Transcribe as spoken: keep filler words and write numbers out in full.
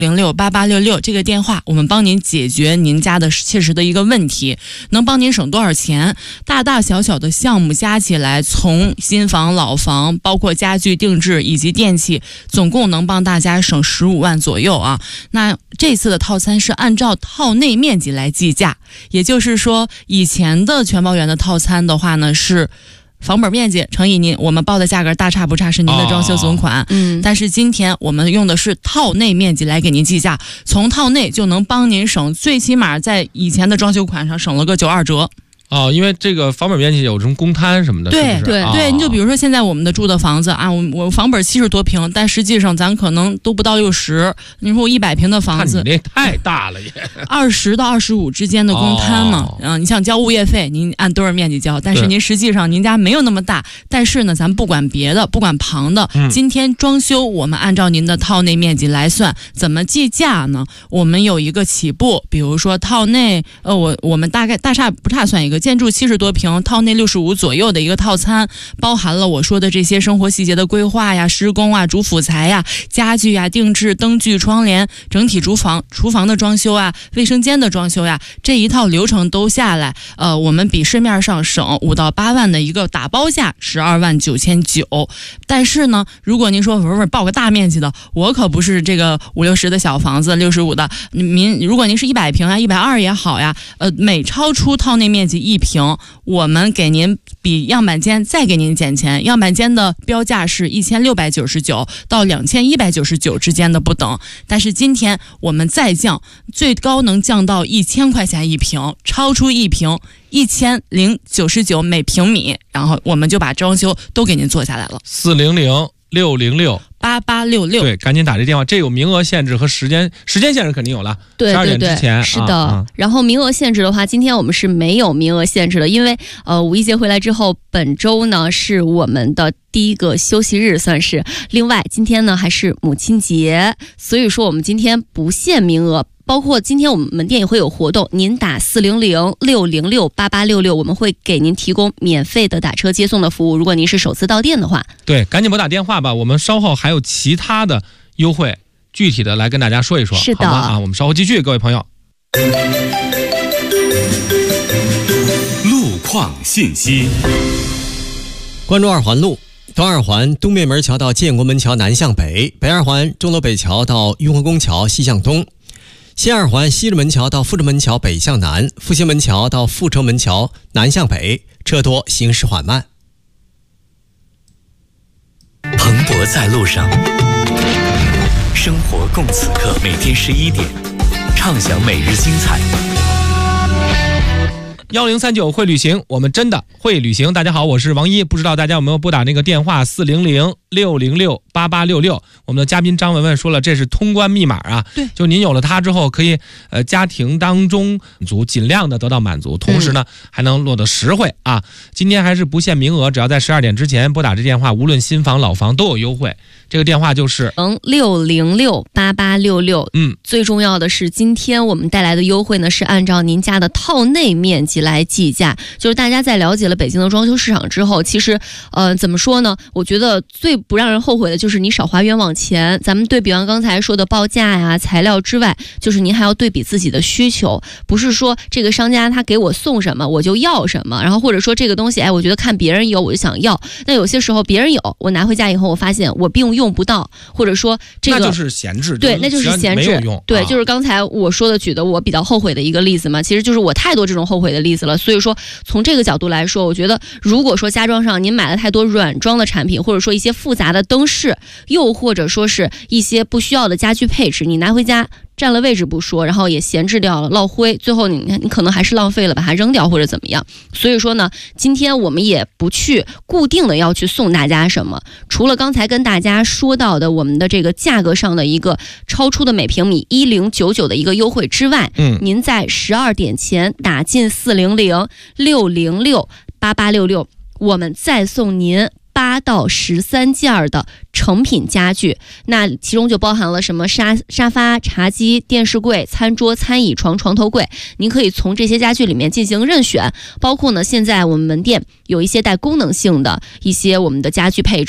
零六八八六六这个电话，我们帮您解决您家的切实的一个问题，能帮您省多少钱？大大小小的项目加起来，从新房、老房，包括家具定制以及电器，总共能帮大家省十五万左右啊。那这次的套餐是按照套内面积来计价，也就是说，以前的全包圆的套餐的话呢是房本面积乘以您我们报的价格大差不差是您的装修总款，嗯、哦，但是今天我们用的是套内面积来给您计价，从套内就能帮您省，最起码在以前的装修款上省了个九二折。 哦，因为这个房本面积有什么公摊什么的， 对是不是？ 对对，哦、你就比如说现在我们的住的房子啊，我我房本七十多平，但实际上咱可能都不到六十。你说我一百平的房子， 你那太大了也。 二十到二十五之间的公摊嘛，嗯、哦呃，你像交物业费，您按多少面积交，但是您实际上您家没有那么大。但是呢，咱不管别的，不管旁的，嗯、今天装修我们按照您的套内面积来算，怎么计价呢？我们有一个起步，比如说套内，呃，我我们大概大差不差算一个。建筑七十多平，套内六十五左右的一个套餐，包含了我说的这些生活细节的规划呀、施工啊、主辅材呀、家具呀、定制、灯具、窗帘、整体厨房、厨房的装修啊、卫生间的装修呀，这一套流程都下来，呃，我们比市面上省五到八万的一个打包价，十二万九千九。但是呢，如果您说文文报个大面积的，我可不是这个五六十的小房子，六十五的，您如果您是一百平啊、一百二也好呀，呃，每超出套内面积一平，我们给您比样板间再给您减钱，样板间的标价是一千六百九十九到两千一百九十九之间的不等，但是今天我们再降，最高能降到一千块钱一平，超出一平一千零九十九每平米，然后我们就把装修都给您做下来了。 四零零六零六八八六六， 对，赶紧打这电话，这有名额限制和时间时间限制肯定有了， 对对对， 十二点之前是的、 啊。 然后名额限制的话，今天我们是没有名额限制的，因为呃五一节回来之后，本周呢是我们的第一个休息日，算是。另外今天呢还是母亲节，所以说我们今天不限名额。包括今天我们门店也会有活动，您打四零零六零六八八六六，我们会给您提供免费的打车接送的服务。如果您是首次到店的话， 对，赶紧拨打电话吧。我们稍后还有其他的优惠，具体的来跟大家说一说。 是的， 好吗？啊，我们稍后继续，各位朋友。 路况信息， 关注二环路。东二环东面门桥到建国门桥南向北，北二环钟楼北桥到雍和宫桥西向东，西二环西直门桥到阜成门桥北向南，复兴门桥到阜成门桥南向北，车多行驶缓慢。 蓬勃在路上，生活共此刻，每天十一点，畅享每日精彩。 幺零三九会旅行，我们真的会旅行。大家好，我是王一，不知道大家有没有拨打那个电话四零零六零六八八六六。我们的嘉宾张文文说了，这是通关密码啊。 对， 就您有了它之后，可以呃家庭当中满足，尽量的得到满足，同时呢、嗯、还能落得实惠啊。今天还是不限名额，只要在十二点之前拨打这电话，无论新房老房都有优惠。这个电话就是嗯六零六八八六六。嗯，最重要的是今天我们带来的优惠呢是按照您家的套内面积来计价，就是大家在了解了北京的装修市场之后，其实呃怎么说呢，我觉得最不让人后悔的就是你少花冤枉钱。咱们对比完刚才说的报价呀、材料之外，就是您还要对比自己的需求，不是说这个商家他给我送什么我就要什么，然后或者说这个东西哎我觉得看别人有我就想要，那有些时候别人有我拿回家以后我发现我并用不到，或者说这个那就是闲置， 对，那就是闲置，对、啊，就是刚才我说的举的我比较后悔的一个例子嘛，其实就是我太多这种后悔的例子了。所以说从这个角度来说，我觉得如果说家装上您买了太多软装的产品，或者说一些复杂的灯饰，又或者说是一些不需要的家居配置，你拿回家占了位置不说，然后也闲置掉了，落灰，最后你你可能还是浪费了，把它扔掉或者怎么样。所以说呢，今天我们也不去固定的要去送大家什么，除了刚才跟大家说到的我们的这个价格上的一个超出的每平米一零九九的一个优惠之外，嗯，您在十二点前打进四零零六零六八八六六，我们再送您八到十三件的成品家具，那其中就包含了什么沙沙发、茶几、电视柜、餐桌、餐椅、床、床头柜，您可以从这些家具里面进行任选。包括呢，现在我们门店有一些带功能性的一些我们的家具配置。